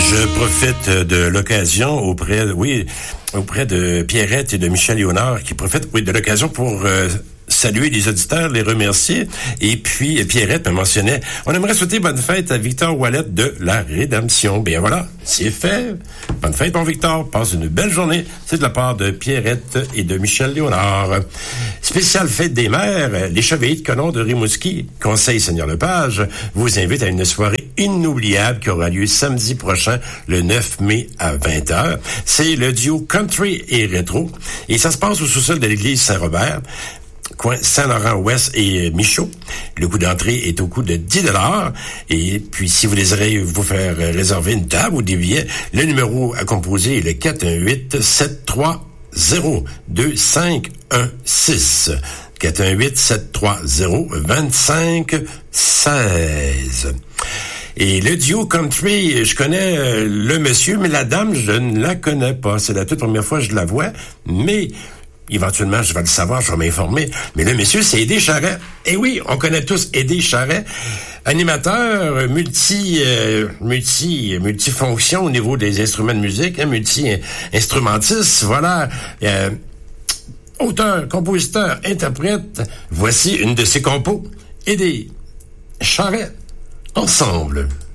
Je profite de l'occasion auprès de Pierrette et de Michel Léonard qui profitent, de l'occasion pour saluer les auditeurs, les remercier. Et puis, Pierrette me mentionnait, on aimerait souhaiter bonne fête à Victor Ouellet de la Rédemption. Bien voilà, c'est fait. Bonne fête, mon Victor. Passe une belle journée. C'est de la part de Pierrette et de Michel Léonard. Spéciale fête des mères, les Chevaliers de Colomb de Rimouski, Conseil Seigneur Lepage, vous invite à une soirée inoubliable qui aura lieu samedi prochain, le 9 mai à 20h. C'est le duo country et rétro. Et ça se passe au sous-sol de l'église Saint-Robert, coin Saint-Laurent-Ouest et Michaud. Le coût d'entrée est au coût de 10$. Et puis, si vous désirez vous faire réserver une table ou des billets, le numéro à composer est le 418-730-2516. 418-730-2516. Et le duo country, je connais le monsieur, mais la dame, je ne la connais pas. C'est la toute première fois que je la vois, mais éventuellement, je vais le savoir, je vais m'informer. Mais le monsieur, c'est Édé Charret. Et oui, on connaît tous Édé Charret, animateur multifonction au niveau des instruments de musique, multi-instrumentiste, voilà. Auteur, compositeur, interprète. Voici une de ses compos. Édé Charret. Ensemble.